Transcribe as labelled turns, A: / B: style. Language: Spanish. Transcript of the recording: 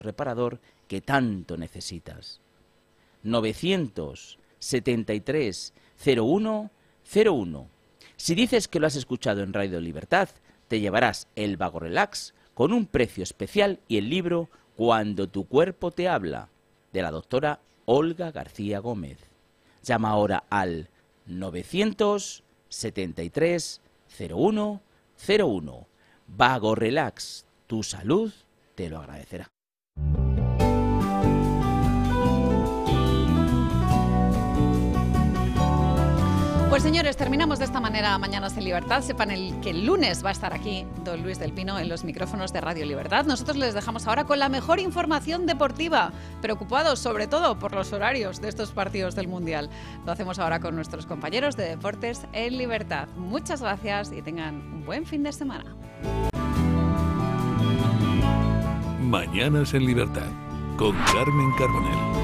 A: reparador que tanto necesitas. 973 01 01. Si dices que lo has escuchado en Radio Libertad, te llevarás el Vago Relax con un precio especial y el libro Cuando tu cuerpo te habla, de la doctora Olga García Gómez. Llama ahora al 973 01 01. Vago Relax, tu salud te lo agradecerá.
B: Pues señores, terminamos de esta manera Mañanas en Libertad. Sepan que el lunes va a estar aquí don Luis del Pino en los micrófonos de Radio Libertad. Nosotros les dejamos ahora con la mejor información deportiva, preocupados sobre todo por los horarios de estos partidos del Mundial. Lo hacemos ahora con nuestros compañeros de Deportes en Libertad. Muchas gracias y tengan un buen fin de semana.
C: Mañanas en Libertad con Carmen Carbonell.